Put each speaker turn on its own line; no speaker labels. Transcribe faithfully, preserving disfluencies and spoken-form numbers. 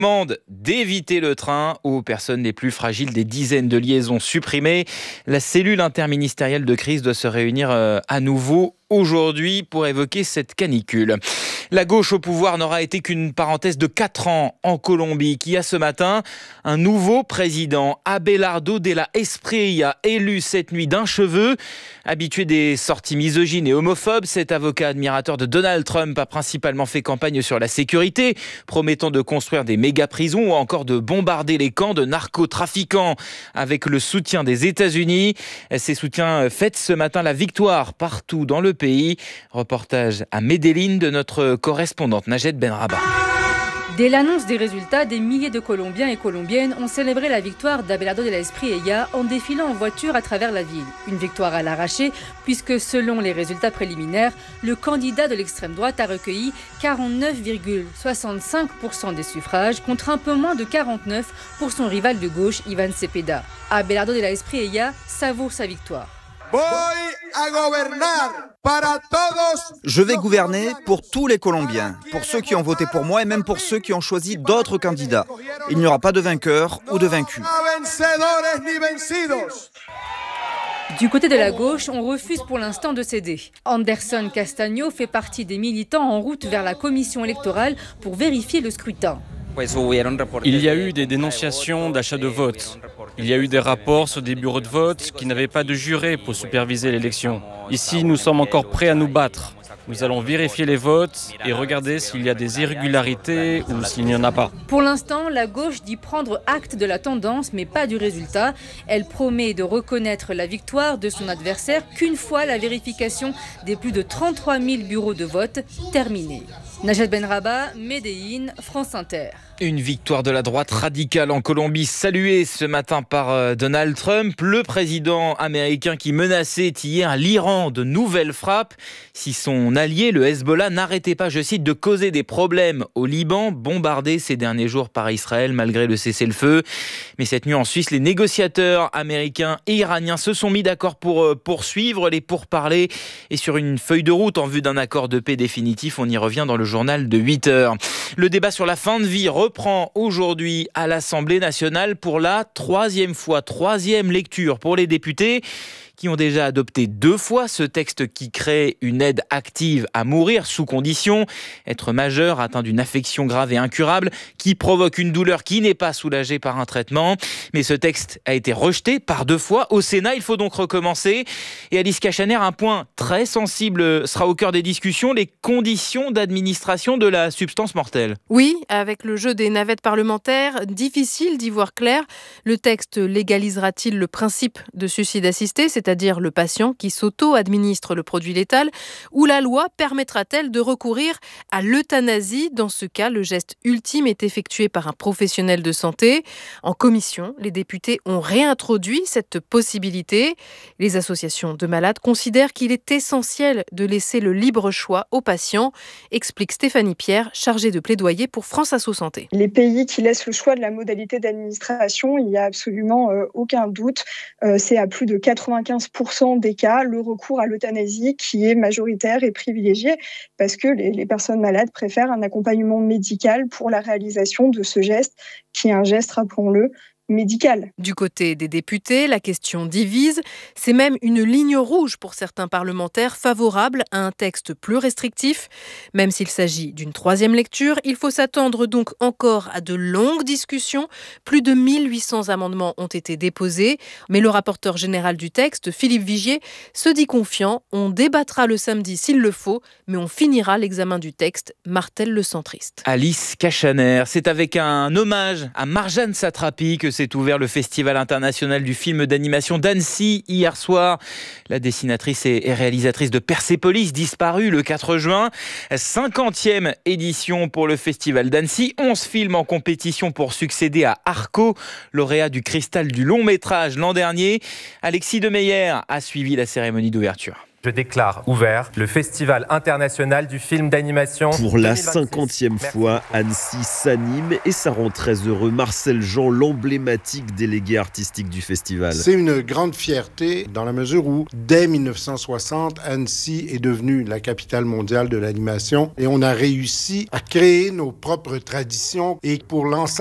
Demande d'éviter le train aux personnes les plus fragiles, des dizaines de liaisons supprimées. La cellule interministérielle de crise doit se réunir à nouveau aujourd'hui pour évoquer cette canicule. La gauche au pouvoir n'aura été qu'une parenthèse de quatre ans en Colombie, qui a ce matin un nouveau président, Abelardo de la Espriella, élu cette nuit d'un cheveu. Habitué des sorties misogynes et homophobes, cet avocat admirateur de Donald Trump a principalement fait campagne sur la sécurité, promettant de construire des méga-prisons ou encore de bombarder les camps de narcotrafiquants avec le soutien des États-Unis. Ces soutiens fêtent ce matin la victoire partout dans le pays. Reportage à Medellín de notre correspondante Najed Benrabah.
Dès l'annonce des résultats, des milliers de Colombiens et Colombiennes ont célébré la victoire d'Abelardo de la Espriella en défilant en voiture à travers la ville. Une victoire à l'arraché, puisque selon les résultats préliminaires, le candidat de l'extrême droite a recueilli quarante-neuf virgule soixante-cinq pour cent des suffrages contre un peu moins de quarante-neuf pour cent pour son rival de gauche, Iván Cepeda. Abelardo de la Espriella savoure sa victoire.
Je vais gouverner pour tous les Colombiens, pour ceux qui ont voté pour moi et même pour ceux qui ont choisi d'autres candidats. Il n'y aura pas de vainqueurs ou de vaincus.
Du côté de la gauche, on refuse pour l'instant de céder. Anderson Castaño fait partie des militants en route vers la commission électorale pour vérifier le scrutin.
Il y a eu des dénonciations d'achat de vote. Il y a eu des rapports sur des bureaux de vote qui n'avaient pas de juré pour superviser l'élection. Ici, nous sommes encore prêts à nous battre. Nous allons vérifier les votes et regarder s'il y a des irrégularités ou s'il n'y en a pas.
Pour l'instant, la gauche dit prendre acte de la tendance, mais pas du résultat. Elle promet de reconnaître la victoire de son adversaire qu'une fois la vérification des plus de trente-trois mille bureaux de vote terminée. Najed Benrabah, Medellín, France Inter.
Une victoire de la droite radicale en Colombie, saluée ce matin par Donald Trump, le président américain qui menaçait hier l'Iran de nouvelles frappes si son allié, le Hezbollah, n'arrêtait pas, je cite, de causer des problèmes au Liban, bombardé ces derniers jours par Israël malgré le cessez-le-feu. Mais cette nuit en Suisse, les négociateurs américains et iraniens se sont mis d'accord pour poursuivre les pourparlers et sur une feuille de route en vue d'un accord de paix définitif. On y revient dans le journal de huit heures. Le débat sur la fin de vie reprend aujourd'hui à l'Assemblée nationale pour la troisième fois, troisième lecture pour les députés qui ont déjà adopté deux fois ce texte qui crée une aide active à mourir sous condition, être majeur, atteint d'une affection grave et incurable, qui provoque une douleur qui n'est pas soulagée par un traitement. Mais ce texte a été rejeté par deux fois au Sénat, il faut donc recommencer. Et Alice Cachaner, un point très sensible sera au cœur des discussions, les conditions d'administration de la substance mortelle.
Oui, avec le jeu des navettes parlementaires, difficile d'y voir clair. Le texte légalisera-t-il le principe de suicide assisté, c'est-à-dire c'est-à-dire le patient qui s'auto-administre le produit létal, ou la loi permettra-t-elle de recourir à l'euthanasie? Dans ce cas, le geste ultime est effectué par un professionnel de santé. En commission, les députés ont réintroduit cette possibilité. Les associations de malades considèrent qu'il est essentiel de laisser le libre choix aux patients, explique Stéphanie Pierre, chargée de plaidoyer pour France Asso Santé.
Les pays qui laissent le choix de la modalité d'administration, il n'y a absolument euh, aucun doute. Euh, c'est à plus de quatre-vingt-quinze pour cent des cas le recours à l'euthanasie qui est majoritaire et privilégié parce que les, les personnes malades préfèrent un accompagnement médical pour la réalisation de ce geste qui est un geste, rappelons-le, médical.
Du côté des députés, la question divise. C'est même une ligne rouge pour certains parlementaires favorables à un texte plus restrictif. Même s'il s'agit d'une troisième lecture, il faut s'attendre donc encore à de longues discussions. Plus de mille huit cents amendements ont été déposés. Mais le rapporteur général du texte, Philippe Vigier, se dit confiant. On débattra le samedi s'il le faut, mais on finira l'examen du texte, martèle le centriste.
Alice Cachaner, c'est avec un hommage à Marjane Satrapi que s'est ouvert le Festival international du film d'animation d'Annecy hier soir. La dessinatrice et réalisatrice de Persépolis, disparue le quatre juin. cinquantième édition pour le Festival d'Annecy. onze films en compétition pour succéder à Arco, lauréat du Cristal du long métrage l'an dernier. Alexis Demeyer a suivi la cérémonie d'ouverture.
Je déclare ouvert le Festival international du film d'animation.
Pour la cinquantième fois, Annecy s'anime et ça rend très heureux Marcel Jean, l'emblématique délégué artistique du festival.
C'est une grande fierté dans la mesure où, dès mille neuf cent soixante, Annecy est devenue la capitale mondiale de l'animation et on a réussi à créer nos propres traditions et pour l'ensemble